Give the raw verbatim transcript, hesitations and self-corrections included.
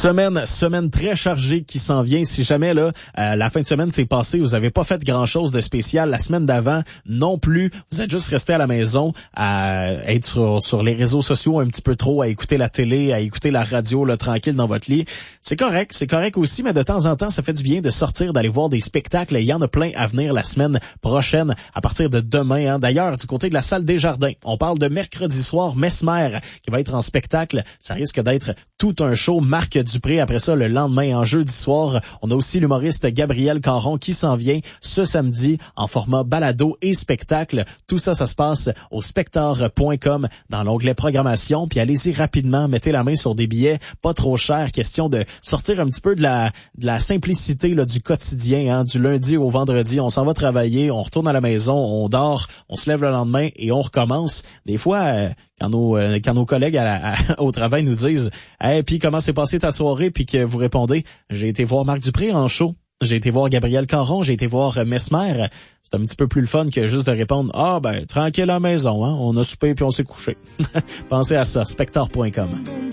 Semaine, semaine très chargée qui s'en vient. Si jamais là, euh, la fin de semaine s'est passée, vous avez pas fait grand-chose de spécial la semaine d'avant non plus. Vous êtes juste resté à la maison à être sur, sur les réseaux sociaux un petit peu trop, à écouter la télé, à écouter la radio là, tranquille dans votre lit. C'est correct, c'est correct aussi, mais de temps en temps, ça fait du bien de sortir, d'aller voir des spectacles. Il y en a plein à venir la semaine prochaine, à partir de demain. Hein. D'ailleurs, du côté de la salle Desjardins, on parle de mercredi soir, Mesmer, qui va être en spectacle. Ça risque d'être tout un show. Marc Dupré, après ça, le lendemain, en jeudi soir, on a aussi l'humoriste Gabriel Caron qui s'en vient ce samedi en format balado et spectacle. Tout ça, ça se passe au spector point com dans l'onglet programmation. Puis allez-y rapidement, mettez la main sur des billets pas trop chers. Question de sortir un petit peu de la de la simplicité là, du quotidien, hein, du lundi au vendredi. On s'en va travailler, on retourne à la maison, on dort, on se lève le lendemain et on recommence. Des fois, euh, quand nos euh, quand nos collègues à la, à, au travail nous disent « Hey, puis comment s'est passée ta soirée? » Puis que vous répondez « J'ai été voir Marc Dupré en show. J'ai été voir Gabriel Caron, j'ai été voir euh, Mesmer. » C'est un petit peu plus le fun que juste de répondre « Ah, ben, tranquille à la maison, hein, on a soupé puis on s'est couché. » Pensez à ça, spector point com.